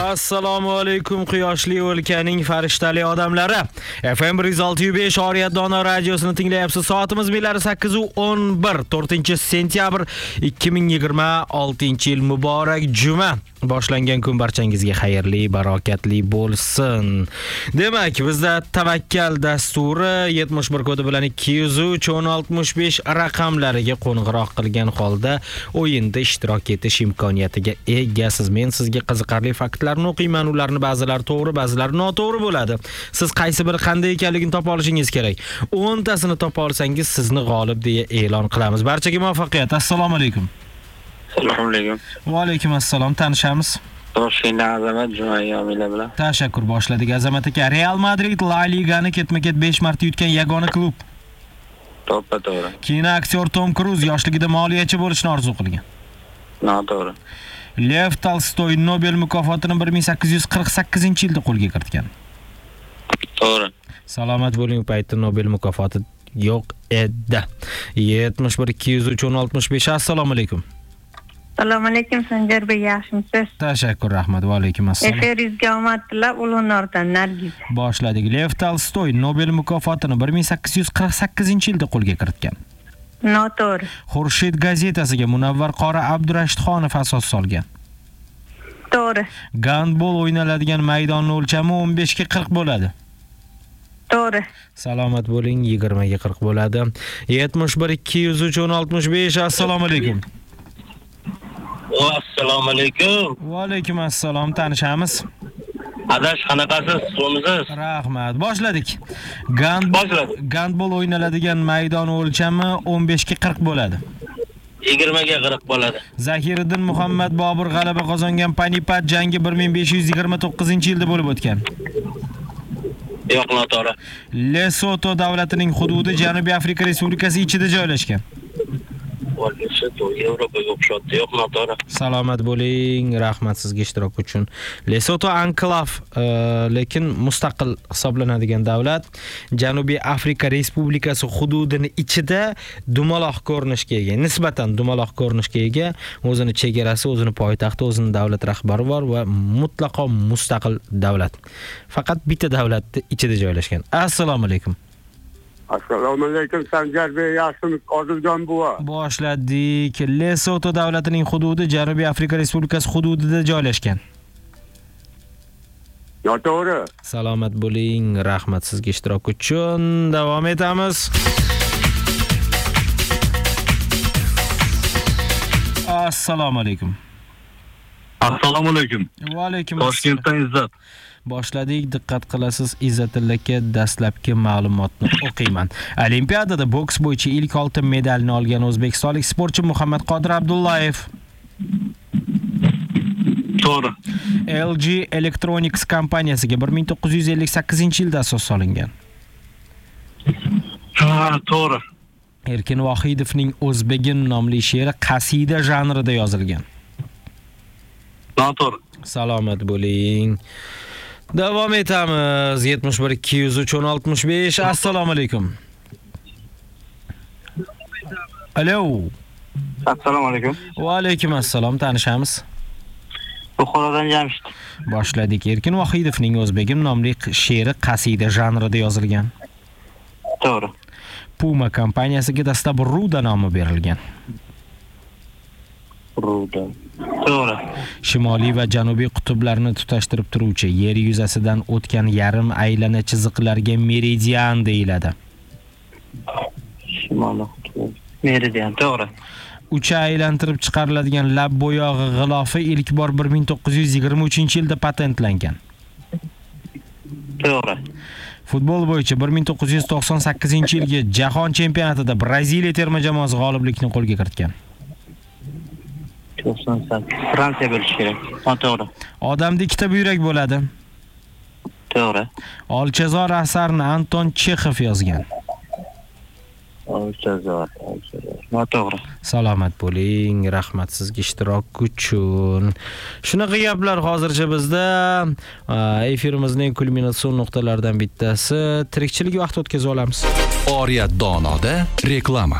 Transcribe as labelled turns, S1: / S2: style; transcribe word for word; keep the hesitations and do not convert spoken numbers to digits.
S1: Assalomu alaykum quyoshli o'lkaning farishtali odamlari. F M bir yuz olti nuqta besh Oriyat Dono radiosini tinglayapsiz. Soatimiz millari sakkiz o'n bir, to'rtinchi sentyabr ikki ming yigirma oltinchi yil muborak juma. Boshlangan kun barchangizga xayrli, barokatli bo'lsin. Demak, bizda tavakkal dasturi yetmish bir kodi bilan ikki yuz uch o'n oltmish besh raqamlariga qo'ng'iroq qilgan holda o'yinda ishtirok etish imkoniyatiga egasiz. Men sizga qiziqarli faktlarni o'qiyman, ularni ba'zilari to'g'ri, ba'zilari noto'g'ri bo'ladi. Siz qaysi biri qanday ekanligini topa olishingiz kerak. o'n tasini topa olsangiz sizni g'olib deya e'lon qilamiz. Barchaga muvaffaqiyat. Assalomu alaykum.
S2: Assalomu alaykum.
S1: Va alaykum assalom. Tanishamiz.
S2: Toshkent Azamat Jumayyomilar bilan.
S1: Tashakkur, boshladik. Azamat aka, Real Madrid La Ligani ketma-ket besh marta yutgan yagona klub.
S2: To'ppa to'g'ri.
S1: Kino aktyor Tom Cruise yoshligida moliyachi bo'lishni orzu qilgan.
S2: Noto'g'ri.
S1: Lev Tolstoy Nobel mukofotini bir ming sakkiz yuz qirq sakkizinchi yilda qo'lga kiritgan.
S2: To'g'ri.
S1: Salomat bo'ling, u paytda Nobel mukofoti yo'q edi. yetmish bir ikki yuz uch o'n oltmish besh. Assalomu alaykum.
S3: Assalomu alaykum Sanjar bey, yaxshimisiz?
S1: Tashakkur, rahmat. Va alaykum assalom.
S3: Efiringizga omad tilab, Ulug'nordan Nargiz.
S1: Boshladik. Lev Tolstoy Nobel mukofotini bir ming sakkiz yuz qirq sakkizinchi yilda qo'lga kiritgan.
S3: Noto'g'ri.
S1: Xurshid gazetasiga Munavvar qori Abdurashidxonov asos solgan.
S3: To'g'ri.
S1: Gandbol o'ynaladigan maydonning o'lchami o'n besh ga qirq bo'ladi.
S3: To'g'ri.
S1: Salomat bo'ling, yigirma ga qirq bo'ladi. yetmish bir ikki yuz uch o'n oltmish besh. Assalomu alaykum.
S2: Assalomu alaykum.
S1: Va alaykum assalom. Tanishamiz.
S2: Adash, qanaqasiz? So'misiz?
S1: Rahmat. Boshladik. Gandbol Gandbol o'ynaladigan maydon o'lchami o'n besh ga qirq bo'ladi.
S2: yigirma ga qirq bo'ladi.
S1: Zahiriddin Muhammad Bobur g'alaba qozongan Panipat jangi bir ming besh yuz yigirma to'qqizinchi yilda bo'lib o'tgan.
S2: Yo'q, noto'g'ri.
S1: Lesoto davlatining hududi Janubiy Afrika Respublikasi ichida joylashgan.
S2: Yevropaga o'xshatdi. Yo'q, noto'g'ri.
S1: Salomat bo'ling, rahmat sizga ishtirok uchun. Lesoto anklav, lekin mustaqil hisoblanadigan davlat. Janubiy Afrika Respublikasi hududini ichida dumaloq ko'rinishga ega, nisbatan dumaloq ko'rinishga ega, o'zini chegarasi, o'zini poytaxti, o'zini davlat rahbari bor va mutlaqo mustaqil davlat. Faqat bitta davlatning ichida joylashgan. Assalomu alaykum.
S4: Assalomu alaykum Sanjar bey, yaxshimisiz? Odiljon buva.
S1: Boshladik. Lesoto davlatining hududi Janubiy Afrika Respublikasi hududida joylashgan.
S4: Noto'g'ri.
S1: Salomat bo'ling, rahmat sizga ishtirok uchun. Davom etamiz. Assalomu alaykum.
S5: Assalomu alaykum.
S1: Va alaykum assalom.
S5: Toshkentdan Izzat.
S1: Boshladik. Diqqat qilasiz, Izzatillaka dastlabki ma'lumotni o'qiyman. Olimpiadada boks bo'yicha ilk oltin medalni olgan o'zbekistonlik sportchi Muhammad Qodir Abdullayev.
S5: To'g'ri.
S1: L G Electronics kompaniyasiga bir ming to'qqiz yuz ellik sakkizinchi yilda asos solingan.
S5: Ha, to'g'ri.
S1: Erkin Vohidovning O'zbegim nomli she'ri qasida janrida yozilgan.
S5: Noto'g'ri.
S1: Salomat bo'ling. Davom etamiz. yetmish bir ikki yuz uch o'n oltmish besh. Assalomu alaykum. Alo.
S2: Assalomu alaykum.
S1: Va alaykum assalom. Tanishamiz.
S2: Buxorodan Jamshid.
S1: Boshladik. Erkin Vohidovning O'zbegim nomli she'ri qasida janrida yozilgan.
S2: To'g'ri.
S1: Puma kompaniyasiga dastlab Ruda nomi berilgan.
S2: Ruda. To'g'ri.
S1: Shimoliy va janubiy qutblarni tutashtirib turuvchi yer yuzasidan o'tgan yarim aylana chiziqlarga meridian deyiladi.
S2: Shimoliy qutb. Meridian, to'g'ri.
S1: Ucha aylantirib chiqariladigan lab bo'yog'i g'ilofi ilk bor bir ming to'qqiz yuz yigirma uchinchi yilda patentlangan.
S2: To'g'ri.
S1: Futbol bo'yicha bir ming to'qqiz yuz to'qson sakkizinchi yilgi Jahon chempionatida Braziliya terma jamoasi g'oliblikni qo'lga kiritgan.
S2: to'qson sakkiz. Fransiya bo'lishi kerak. To'g'ri.
S1: Odamda ikkita buyrak bo'ladi.
S2: To'g'ri.
S1: Olchazor asarni Anton Chexov yozgan.
S2: Olchazor. Noto'g'ri.
S1: Salomat bo'ling, rahmat sizga ishtirok uchun. Shunaqa gaplar hozircha bizda. Efirimizning kulminatsion nuqtalaridan bittasi tirikchilik vaqti o'tkazib olamiz.
S6: Oriyat Donoda reklama.